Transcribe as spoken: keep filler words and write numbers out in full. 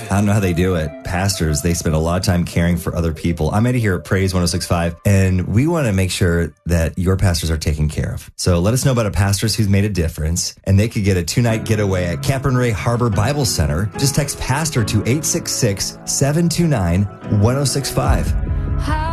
I don't know how they do it. Pastors, they spend a lot of time caring for other people. I'm Eddie here at Praise one oh six point five, and we want to make sure that your pastors are taken care of. So let us know about a pastor who's made a difference, and they could get a two-night getaway at Capern-Ray Harbor Bible Center. Just text PASTOR to eight six six, seven two nine, one oh six five.